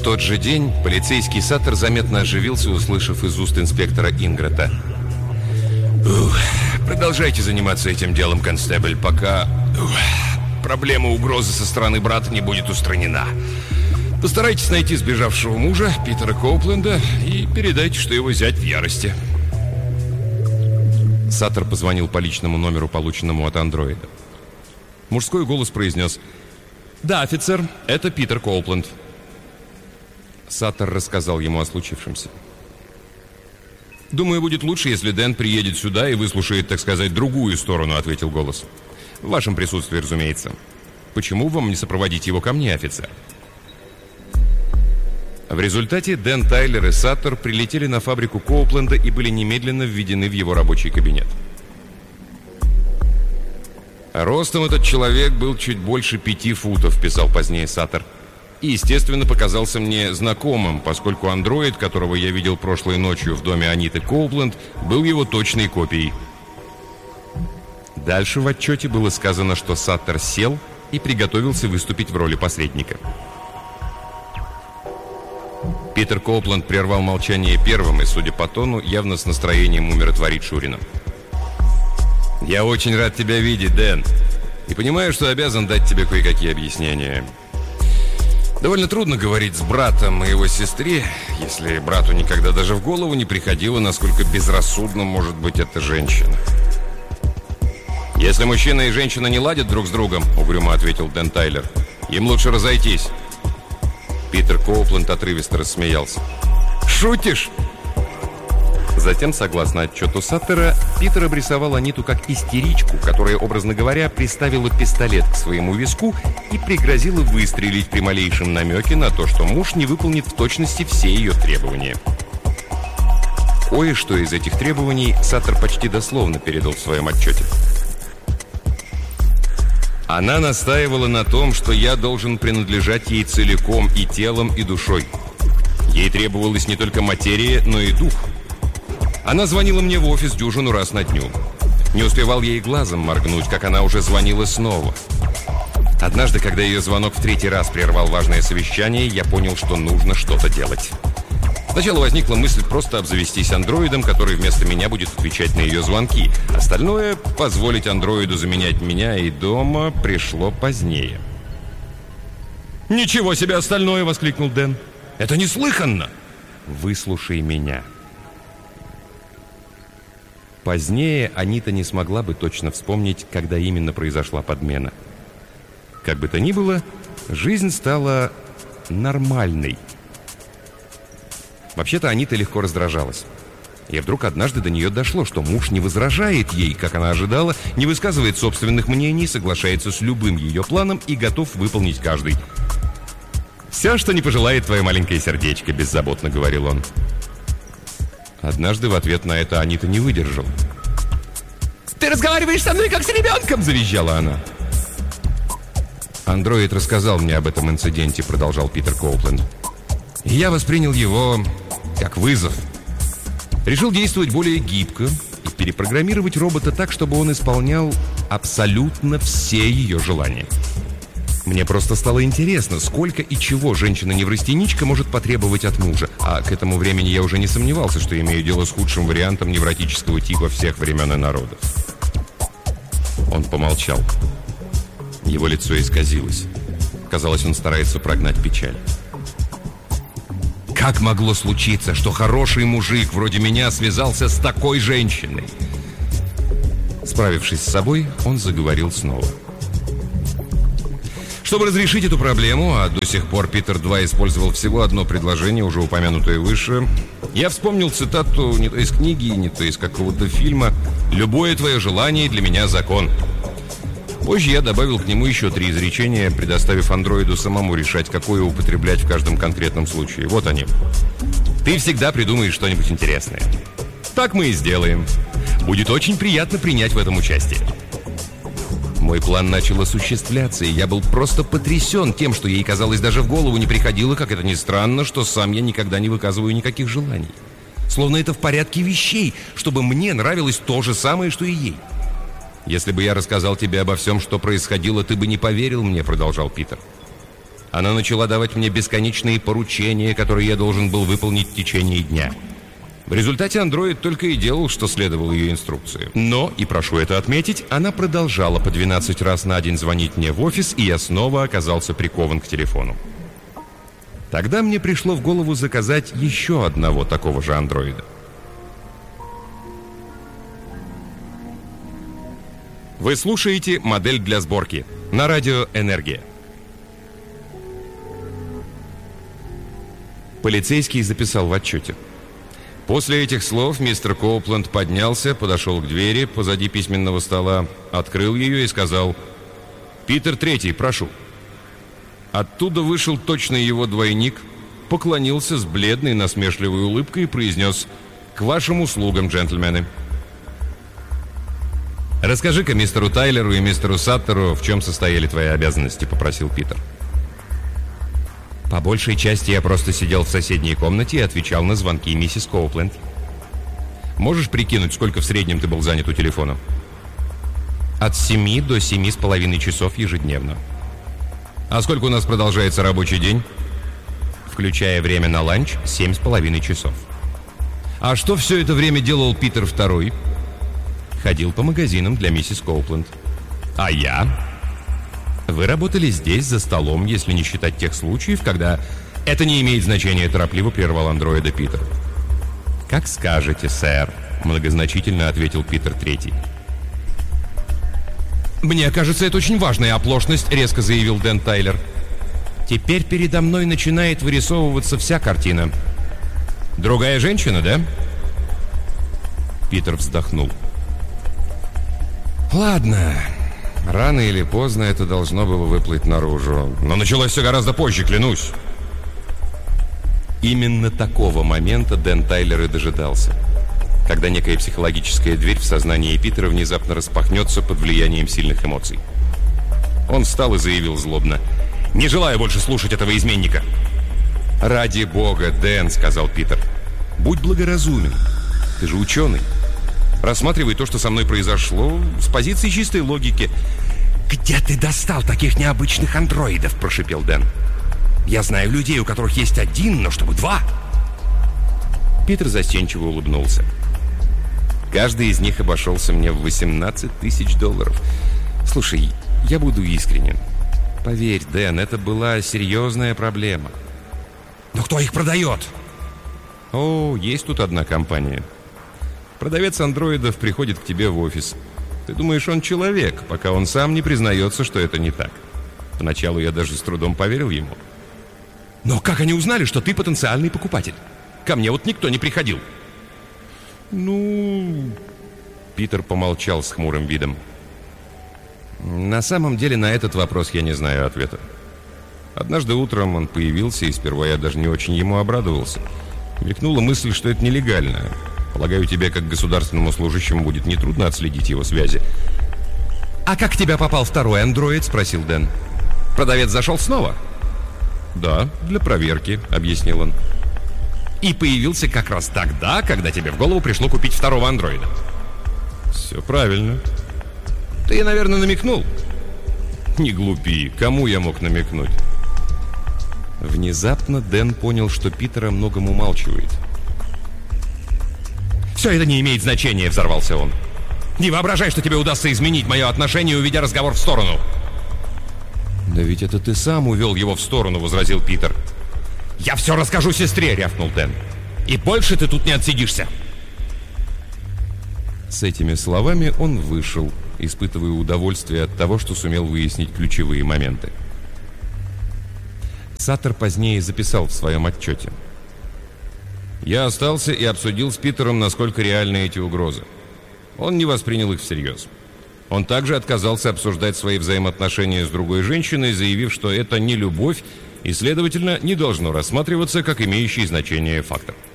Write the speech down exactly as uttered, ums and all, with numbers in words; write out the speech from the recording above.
В тот же день полицейский Саттер заметно оживился, услышав из уст инспектора Ингрета: «Ух, продолжайте заниматься этим делом, констебль, пока ух, проблема угрозы со стороны брата не будет устранена. Постарайтесь найти сбежавшего мужа, Питера Коупленда, и передайте, что его зять в ярости». Саттер позвонил по личному номеру, полученному от андроида. Мужской голос произнес: «Да, офицер, это Питер Коупленд». Саттер рассказал ему о случившемся. «Думаю, будет лучше, если Дэн приедет сюда и выслушает, так сказать, другую сторону», — ответил голос. «В вашем присутствии, разумеется. Почему вам не сопроводить его ко мне, офицер?» В результате Дэн Тайлер и Саттер прилетели на фабрику Коупленда и были немедленно введены в его рабочий кабинет. «Ростом этот человек был чуть больше пяти футов», — писал позднее Саттер. «И, естественно, показался мне знакомым, поскольку андроид, которого я видел прошлой ночью в доме Аниты Коупленд, был его точной копией». Дальше в отчете было сказано, что Саттер сел и приготовился выступить в роли посредника. Питер Коупленд прервал молчание первым и, судя по тону, явно с настроением умиротворить Шурина. «Я очень рад тебя видеть, Дэн, и понимаю, что обязан дать тебе кое-какие объяснения. Довольно трудно говорить с братом и его сестре, если брату никогда даже в голову не приходило, насколько безрассудна может быть эта женщина». «Если мужчина и женщина не ладят друг с другом, — угрюмо ответил Дэн Тайлер, — им лучше разойтись». Питер Коупленд отрывисто рассмеялся. «Шутишь?» Затем, согласно отчету Саттера, Питер обрисовал Аниту как истеричку, которая, образно говоря, приставила пистолет к своему виску и пригрозила выстрелить при малейшем намеке на то, что муж не выполнит в точности все ее требования. Кое-что из этих требований Саттер почти дословно передал в своем отчете. «Она настаивала на том, что я должен принадлежать ей целиком и телом, и душой. Ей требовалась не только материя, но и дух. Она звонила мне в офис дюжину раз на дню. Не успевал ей глазом моргнуть, как она уже звонила снова. Однажды, когда ее звонок в третий раз прервал важное совещание, я понял, что нужно что-то делать. Сначала возникла мысль просто обзавестись андроидом, который вместо меня будет отвечать на ее звонки. Остальное — позволить андроиду заменять меня и дома — пришло позднее». «Ничего себе остальное!» — воскликнул Дэн. «Это неслыханно!» «Выслушай меня». Позднее Анита не смогла бы точно вспомнить, когда именно произошла подмена. Как бы то ни было, жизнь стала нормальной. Вообще-то Анита легко раздражалась. И вдруг однажды до нее дошло, что муж не возражает ей, как она ожидала, не высказывает собственных мнений, соглашается с любым ее планом и готов выполнить каждый. «Все, что не пожелает твое маленькое сердечко», — беззаботно говорил он. Однажды в ответ на это Анита не выдержала. «Ты разговариваешь со мной, как с ребенком!» — завизжала она. «Андроид рассказал мне об этом инциденте», — продолжал Питер Коупленд. «И я воспринял его как вызов. Решил действовать более гибко и перепрограммировать робота так, чтобы он исполнял абсолютно все ее желания. Мне просто стало интересно, сколько и чего женщина-неврастеничка может потребовать от мужа. А к этому времени я уже не сомневался, что имею дело с худшим вариантом невротического типа всех времен и народов». Он помолчал. Его лицо исказилось. Казалось, он старается прогнать печаль. «Как могло случиться, что хороший мужик вроде меня связался с такой женщиной?» Справившись с собой, он заговорил снова. Чтобы разрешить эту проблему, а до сих пор Питер два использовал всего одно предложение, уже упомянутое выше, я вспомнил цитату не то из книги, не то из какого-то фильма: «Любое твое желание для меня закон». Позже я добавил к нему еще три изречения, предоставив андроиду самому решать, какое употреблять в каждом конкретном случае. Вот они. «Ты всегда придумаешь что-нибудь интересное. Так мы и сделаем. Будет очень приятно принять в этом участие». Мой план начал осуществляться, и я был просто потрясен тем, что ей, казалось, даже в голову не приходило, как это ни странно, что сам я никогда не выказываю никаких желаний. Словно это в порядке вещей, чтобы мне нравилось то же самое, что и ей. «Если бы я рассказал тебе обо всем, что происходило, ты бы не поверил мне», — продолжал Питер. Она начала давать мне бесконечные поручения, которые я должен был выполнить в течение дня. В результате андроид только и делал, что следовал ее инструкции. Но, и прошу это отметить, она продолжала по двенадцать раз на день звонить мне в офис, и я снова оказался прикован к телефону. Тогда мне пришло в голову заказать еще одного такого же андроида. Вы слушаете «Модель для сборки» на радио «Энергия». Полицейский записал в отчете. После этих слов мистер Коупленд поднялся, подошел к двери позади письменного стола, открыл ее и сказал: «Питер Третий, прошу». Оттуда вышел точно его двойник, поклонился с бледной насмешливой улыбкой и произнес: «К вашим услугам, джентльмены». «Расскажи-ка мистеру Тайлеру и мистеру Саттеру, в чем состояли твои обязанности», — попросил Питер. «По большей части я просто сидел в соседней комнате и отвечал на звонки миссис Коупленд». «Можешь прикинуть, сколько в среднем ты был занят у телефона?» «От семи до семи с половиной часов ежедневно». «А сколько у нас продолжается рабочий день?» «Включая время на ланч, семь с половиной часов». «А что все это время делал Питер Второй?» «Ходил по магазинам для миссис Коупленд». «А я?» «Вы работали здесь, за столом, если не считать тех случаев, когда...» «Это не имеет значения», — торопливо прервал андроида Питер. «Как скажете, сэр», — многозначительно ответил Питер Третий. «Мне кажется, это очень важная оплошность», — резко заявил Дэн Тайлер. «Теперь передо мной начинает вырисовываться вся картина». «Другая женщина, да?» Питер вздохнул. «Ладно, рано или поздно это должно было выплыть наружу. Но началось все гораздо позже, клянусь». Именно такого момента Дэн Тайлер и дожидался. Когда некая психологическая дверь в сознании Питера внезапно распахнется под влиянием сильных эмоций. Он встал и заявил злобно: «Не желаю больше слушать этого изменника». «Ради бога, Дэн», — сказал Питер, — «будь благоразумен. Ты же ученый. Рассматривай то, что со мной произошло, с позиции чистой логики». «Где ты достал таких необычных андроидов?» – прошипел Дэн. «Я знаю людей, у которых есть один, но чтобы два». Питер застенчиво улыбнулся. «Каждый из них обошелся мне в восемнадцать тысяч долларов. Слушай, я буду искренен. Поверь, Дэн, это была серьезная проблема». «Но кто их продает?» «О, есть тут одна компания. Продавец андроидов приходит к тебе в офис. Ты думаешь, он человек, пока он сам не признается, что это не так. Поначалу я даже с трудом поверил ему». «Но как они узнали, что ты потенциальный покупатель? Ко мне вот никто не приходил». «Ну...» Питер помолчал с хмурым видом. «На самом деле на этот вопрос я не знаю ответа. Однажды утром он появился, и сперва я даже не очень ему обрадовался. Мелькнула мысль, что это нелегально. Полагаю, тебе, как государственному служащему, будет нетрудно отследить его связи». «А как к тебе попал второй андроид?» — спросил Дэн. «Продавец зашел снова?» «Да, для проверки», — объяснил он. «И появился как раз тогда, когда тебе в голову пришло купить второго андроида?» «Все правильно». «Ты, наверное, намекнул?» «Не глупи, кому я мог намекнуть?» Внезапно Дэн понял, что Питер о многом умалчивает. «Все это не имеет значения», — взорвался он. «Не воображай, что тебе удастся изменить мое отношение, уведя разговор в сторону». «Да ведь это ты сам увел его в сторону», — возразил Питер. «Я все расскажу сестре», — рявкнул Дэн. «И больше ты тут не отсидишься». С этими словами он вышел, испытывая удовольствие от того, что сумел выяснить ключевые моменты. Саттер позднее записал в своем отчете: «Я остался и обсудил с Питером, насколько реальны эти угрозы. Он не воспринял их всерьез. Он также отказался обсуждать свои взаимоотношения с другой женщиной, заявив, что это не любовь и, следовательно, не должно рассматриваться как имеющий значение фактор».